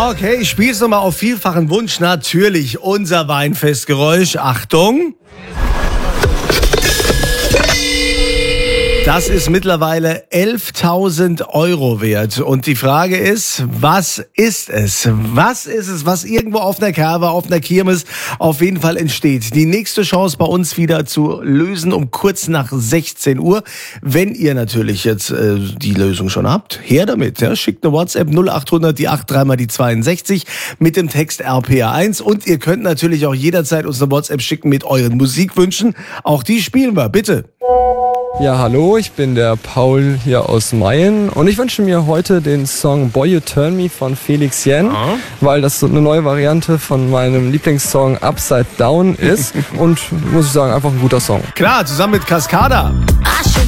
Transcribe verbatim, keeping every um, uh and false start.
Okay, ich spiele es nochmal auf vielfachen Wunsch. Natürlich unser Weinfestgeräusch. Achtung. Das ist mittlerweile elftausend Euro wert. Und die Frage ist, was ist es? Was ist es, was irgendwo auf einer Kerbe, auf einer Kirmes auf jeden Fall entsteht? Die nächste Chance bei uns wieder zu lösen um kurz nach sechzehn Uhr. Wenn ihr natürlich jetzt äh, die Lösung schon habt, her damit. Ja? Schickt eine WhatsApp null acht hundert, die acht drei mal die zweiundsechzig mit dem Text R P R eins. Und ihr könnt natürlich auch jederzeit uns eine WhatsApp schicken mit euren Musikwünschen. Auch die spielen wir, bitte. Ja, hallo, ich bin der Paul hier aus Mayen und ich wünsche mir heute den Song Boy You Turn Me von Felix Jen, oh. weil das so eine neue Variante von meinem Lieblingssong Upside Down ist und, muss ich sagen, einfach ein guter Song. Klar, zusammen mit Cascada.